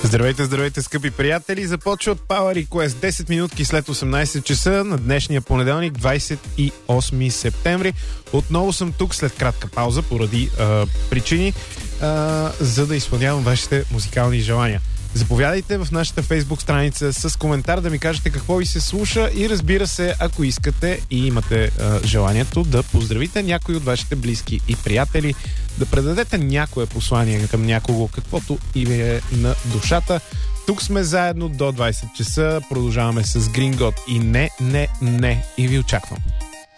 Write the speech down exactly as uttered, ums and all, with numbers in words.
Здравейте, здравейте, скъпи приятели! Започва Power Request десет минутки след осемнайсет часа на днешния понеделник, двайсет и осми септември. Отново съм тук след кратка пауза поради а, причини, а, за да изпълнявам вашите музикални желания. Заповядайте в нашата фейсбук страница с коментар да ми кажете какво ви се слуша и, разбира се, ако искате и имате а, желанието да поздравите някой от вашите близки и приятели, да предадете някое послание към някого, каквото и ви е на душата. Тук сме заедно до двайсет часа, продължаваме с Green God и не, не, не и ви очаквам.